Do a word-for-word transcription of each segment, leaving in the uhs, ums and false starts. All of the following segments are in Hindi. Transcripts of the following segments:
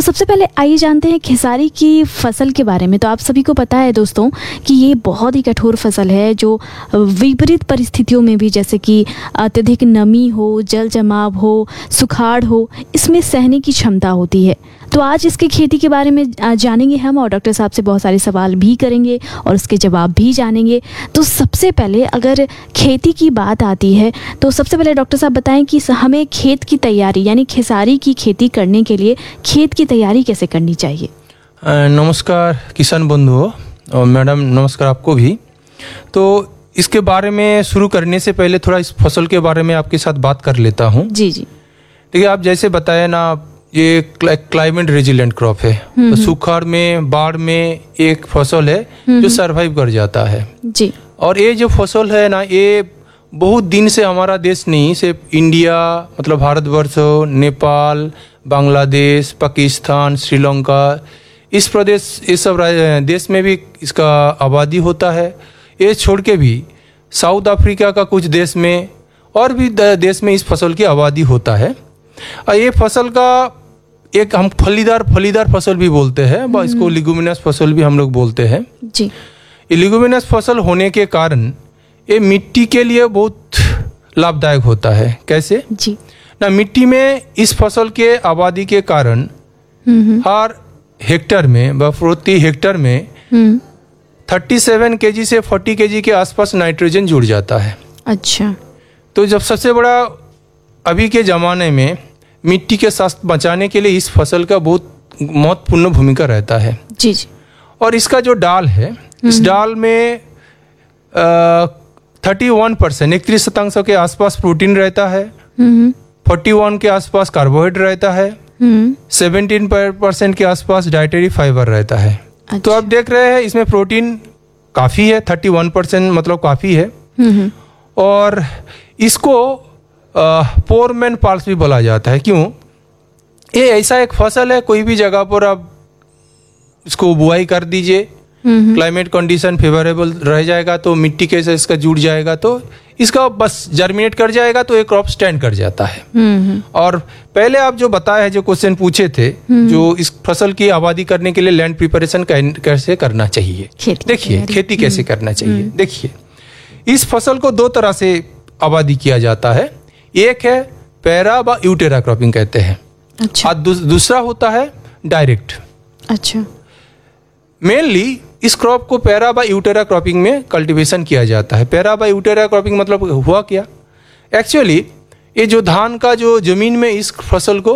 सबसे पहले आइए जानते हैं खेसारी की फसल के बारे में। तो आप सभी को पता है दोस्तों कि ये बहुत ही कठोर फसल है जो विपरीत परिस्थितियों में भी, जैसे कि अत्यधिक नमी हो, जल जमाव हो, सुखाड़ हो, इसमें सहने की क्षमता होती है। तो आज इसकी खेती के बारे में जानेंगे हम और डॉक्टर साहब से बहुत सारे सवाल भी करेंगे और उसके जवाब भी जानेंगे। तो सबसे पहले अगर खेती की बात आती है तो सबसे पहले डॉक्टर साहब बताएं कि हमें खेत की तैयारी यानी खेसारी की खेती करने के लिए खेत की तैयारी कैसे करनी चाहिए। नमस्कार किसान बंधुओं और मैडम, नमस्कार आपको भी। तो इसके बारे में शुरू करने से पहले थोड़ा इस फसल के बारे में आपके साथ बात कर लेता हूँ। जी जी। देखिए, आप जैसे बताया ना, ये क्लाइमेट रेजिलेंट क्रॉप है। तो सुखाड़ में, बाढ़ में एक फसल है जो सरवाइव कर जाता है जी। और ये जो फसल है ना, ये बहुत दिन से हमारा देश नहीं, सिर्फ इंडिया मतलब भारतवर्ष, नेपाल, बांग्लादेश, पाकिस्तान, श्रीलंका, इस प्रदेश, इस सब देश में भी इसका आबादी होता है। ये छोड़ के भी साउथ अफ्रीका का कुछ देश में और भी देश में इस फसल की आबादी होता है। और ये फसल का एक हम फलीदार फलीदार फसल भी बोलते हैं, इसको लिगुमिनस फसल भी हम लोग बोलते हैं जी। ये लिगुमिनस फसल होने के कारण ये मिट्टी के लिए बहुत लाभदायक होता है। कैसे जी ना, मिट्टी में इस फसल के आबादी के कारण हर हेक्टर में प्रति हेक्टर में सैंतीस केजी से चालीस केजी के आसपास नाइट्रोजन जुड़ जाता है। अच्छा। तो जब सबसे बड़ा अभी के ज़माने में मिट्टी के स्वास्थ्य बचाने के लिए इस फसल का बहुत महत्वपूर्ण भूमिका रहता है जी जी। और इसका जो डाल है, इस डाल में थर्टी वन परसेंट इकतीस शतांश के आसपास प्रोटीन रहता है, फोर्टी वन के आसपास कार्बोहाइड्रेट रहता है, सेवेंटीन परसेंट के आसपास डाइटरी फाइबर रहता है। अच्छा। तो आप देख रहे हैं इसमें प्रोटीन काफ़ी है, थर्टी वन परसेंट मतलब काफ़ी है। और इसको पोर मैन पाल्स भी बोला जाता है। क्यों? ये ऐसा एक फसल है, कोई भी जगह पर आप इसको बुआई कर दीजिए, क्लाइमेट कंडीशन फेवरेबल रह जाएगा तो मिट्टी के से इसका जुड़ जाएगा तो इसका बस जर्मिनेट कर जाएगा तो एक क्रॉप स्टैंड कर जाता है। और पहले आप जो बताया है, जो क्वेश्चन पूछे थे, जो इस फसल की आबादी करने के लिए लैंड प्रिपरेशन कैसे करना चाहिए, देखिए खेती कैसे करना चाहिए। देखिए, इस फसल को दो तरह से आबादी किया जाता है। एक है पैरा व यूटेरा क्रॉपिंग कहते हैं। अच्छा। और दू, दूसरा होता है डायरेक्ट। अच्छा। मेनली इस क्रॉप को पैरा व यूटेरा क्रॉपिंग में कल्टीवेशन किया जाता है। पैरा व यूटेरा क्रॉपिंग मतलब हुआ क्या? एक्चुअली ये जो धान का जो जमीन में इस फसल को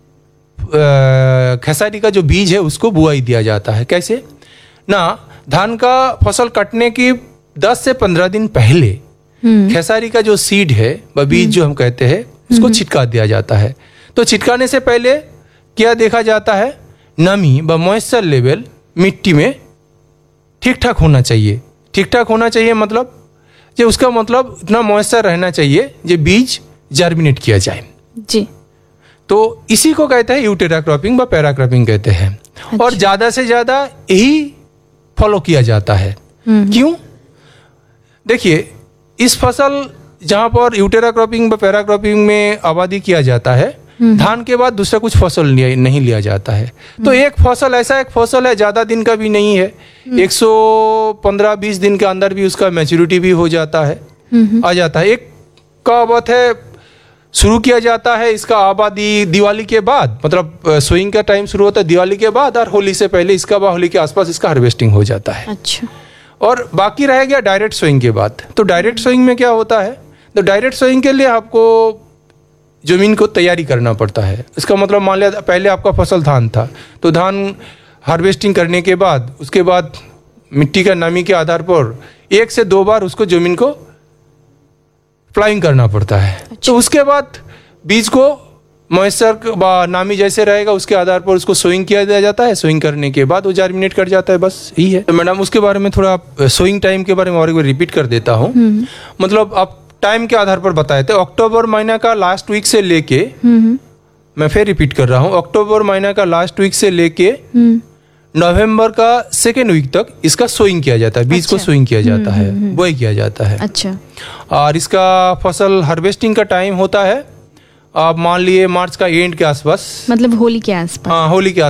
खेसारी का जो बीज है उसको बुआई दिया जाता है। कैसे ना, धान का फसल कटने की दस से पंद्रह दिन पहले खेसारी का जो सीड है व बीज जो हम कहते हैं उसको छिटका दिया जाता है। तो छिटकाने से पहले क्या देखा जाता है, नमी व मॉइस्चर लेवल मिट्टी में ठीक ठाक होना चाहिए। ठीक ठाक होना चाहिए मतलब जो उसका मतलब इतना मॉइस्चर रहना चाहिए जो बीज जर्मिनेट किया जाए जी। तो इसी को कहते हैं यूटेरा क्रॉपिंग व पैरा क्रॉपिंग कहते हैं। अच्छा। और ज़्यादा से ज़्यादा यही फॉलो किया जाता है। क्यों? देखिए, इस फसल जहाँ पर यूटेरा क्रॉपिंग व पैरा क्रॉपिंग में आबादी किया जाता है, धान के बाद दूसरा कुछ फसल नहीं लिया जाता है। तो एक फसल ऐसा एक फसल है, ज़्यादा दिन का भी नहीं है, एक सौ पंद्रह बीस दिन के अंदर भी उसका मैच्योरिटी भी हो जाता है, आ जाता है। एक का बात है शुरू किया जाता है इसका आबादी दिवाली के बाद, मतलब सोइंग का टाइम शुरू होता है दिवाली के बाद और होली से पहले, इसका बाद होली के आसपास इसका हार्वेस्टिंग हो जाता है। अच्छा। और बाकी रह गया डायरेक्ट सोइंग के बाद। तो डायरेक्ट सोइंग में क्या होता है, तो डायरेक्ट सोइंग के लिए आपको जमीन को तैयारी करना पड़ता है। इसका मतलब मान लिया पहले आपका फसल धान था, तो धान हार्वेस्टिंग करने के बाद उसके बाद मिट्टी का नमी के आधार पर एक से दो बार उसको जमीन को प्लाइंग करना पड़ता है। अच्छा। तो उसके बाद बीज को मॉइस्चर नामी जैसे रहेगा उसके आधार पर उसको सोइंग किया जाता है। सोइंग करने के बाद वो जर्मिनेट कर जाता है, बस यही है। तो मैडम उसके बारे में थोड़ा सोइंग टाइम के बारे में और एक बार रिपीट कर देता हूँ। मतलब आप टाइम के आधार पर बताए थे, अक्टूबर महीना का लास्ट वीक से लेके, मैं फिर रिपीट कर रहा हूँ, अक्टूबर महीना का लास्ट वीक से लेके नवंबर का सेकेंड वीक तक इसका सोइंग किया जाता है। बीज अच्छा। को सोइंग किया जाता है, बोई किया जाता है। अच्छा। और इसका फसल हार्वेस्टिंग का टाइम होता है, आप मान लिए मार्च का एंड के आसपास, मतलब होली के आसपास। हाँ, होली के